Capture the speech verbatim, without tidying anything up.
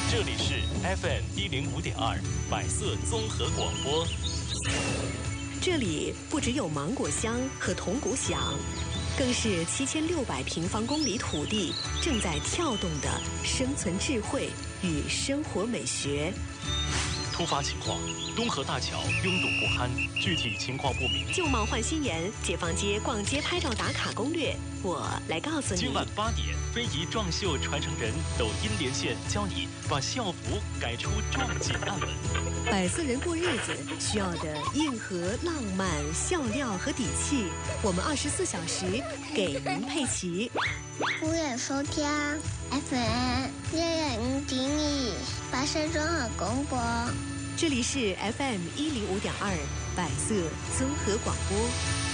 这里是 F M 一零五点二百色综合广播。 这里不只有芒果香和铜鼓响，更是七千六百平方公里土地正在跳动的生存智慧与生活美学。 突发情况，东河大桥拥堵不堪，具体情况不明。 旧貌换新颜，解放街逛街拍照打卡攻略，我来告诉你。 今晚八点，非遗壮绣传承人抖音连线，教你把校服改出壮锦案文。 百色人过日子需要的硬核、浪漫、笑料和底气，我们二十四小时给您配齐。 欢迎收听 F M 一零五点二百色综合广播。 这里是 F M 一零五点二百色综合广播。